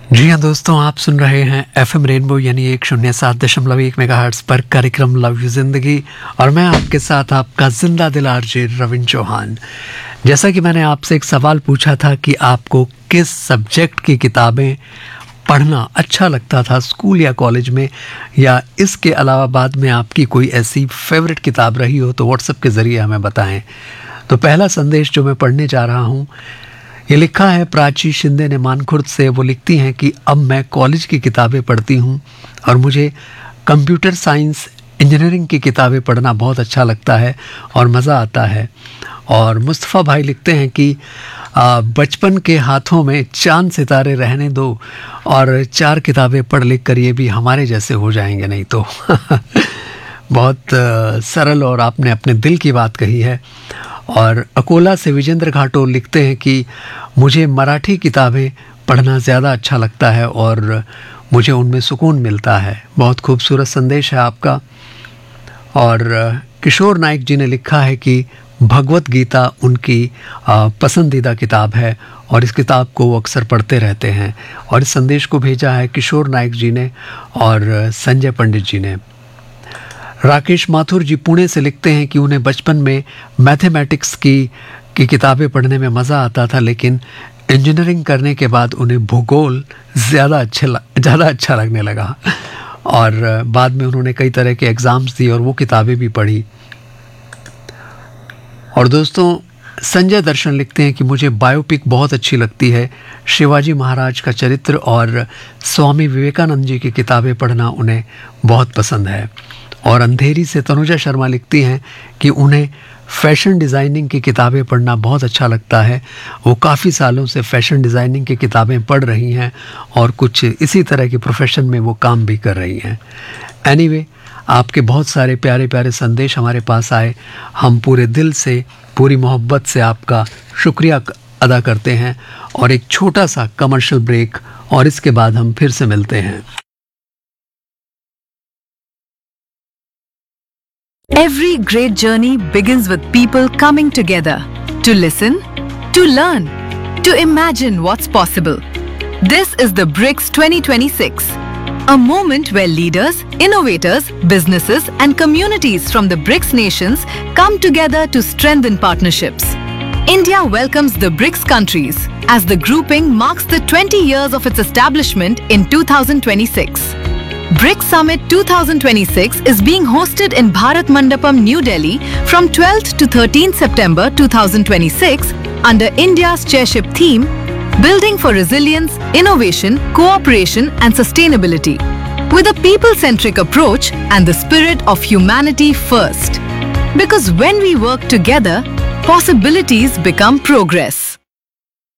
जी हाँ दोस्तों, आप सुन रहे हैं एफएम रेनबो यानी 107.1 मेगाहर्ट्ज़ पर कार्यक्रम लव यू जिंदगी और मैं आपके साथ आपका जिंदा दिल आरजे रविंद्र चौहान। जैसा कि मैंने आपसे एक सवाल पूछा था कि आपको किस सब्जेक्ट की किताबें पढ़ना अच्छा लगता था स्कूल या कॉलेज में, या इसके अलावा बाद में आपकी कोई ऐसी फेवरेट किताब रही हो तो व्हाट्सएप के ज़रिए हमें बताएं। तो पहला संदेश जो मैं पढ़ने जा रहा हूँ, ये लिखा है प्राची शिंदे ने मानखुर्द से। वो लिखती हैं कि अब मैं कॉलेज की किताबें पढ़ती हूँ और मुझे कंप्यूटर साइंस इंजीनियरिंग की किताबें पढ़ना बहुत अच्छा लगता है और मज़ा आता है। और मुस्तफ़ा भाई लिखते हैं कि बचपन के हाथों में चांद सितारे रहने दो और 4 किताबें पढ़ लिख कर ये भी हमारे जैसे हो जाएंगे नहीं तो। बहुत सरल और आपने अपने दिल की बात कही है। और अकोला से विजेंद्र घाटो लिखते हैं कि मुझे मराठी किताबें पढ़ना ज़्यादा अच्छा लगता है और मुझे उनमें सुकून मिलता है। बहुत खूबसूरत संदेश है आपका। और किशोर नाइक जी ने लिखा है कि भगवत गीता उनकी पसंदीदा किताब है और इस किताब को वो अक्सर पढ़ते रहते हैं। और इस संदेश को भेजा है किशोर नाइक जी ने और संजय पंडित जी ने। राकेश माथुर जी पुणे से लिखते हैं कि उन्हें बचपन में मैथमेटिक्स की किताबें पढ़ने में मज़ा आता था, लेकिन इंजीनियरिंग करने के बाद उन्हें भूगोल ज़्यादा अच्छा लगने लगा और बाद में उन्होंने कई तरह के एग्ज़ाम्स दिए और वो किताबें भी पढ़ी। और दोस्तों, संजय दर्शन लिखते हैं कि मुझे बायोपिक बहुत अच्छी लगती है। शिवाजी महाराज का चरित्र और स्वामी विवेकानंद जी की किताबें पढ़ना उन्हें बहुत पसंद है। और अंधेरी से तनुजा शर्मा लिखती हैं कि उन्हें फैशन डिज़ाइनिंग की किताबें पढ़ना बहुत अच्छा लगता है। वो काफ़ी सालों से फैशन डिज़ाइनिंग की किताबें पढ़ रही हैं और कुछ इसी तरह के प्रोफेशन में वो काम भी कर रही हैं। एनीवे, आपके बहुत सारे प्यारे प्यारे संदेश हमारे पास आए। हम पूरे दिल से, पूरी मोहब्बत से आपका शुक्रिया अदा करते हैं। और एक छोटा सा कमर्शियल ब्रेक और इसके बाद हम फिर से मिलते हैं। Every great journey begins with people coming together to listen, to learn, to imagine what's possible. This is the BRICS 2026, a moment where leaders, innovators, businesses and communities from the BRICS nations come together to strengthen partnerships. India welcomes the BRICS countries as the grouping marks the 20 years of its establishment in 2026. BRICS Summit 2026 is being hosted in Bharat Mandapam, New Delhi from 12th to 13th September 2026 under India's chairship theme, Building for Resilience, Innovation, Cooperation and Sustainability, with a people-centric approach and the spirit of humanity first. Because when we work together, possibilities become progress.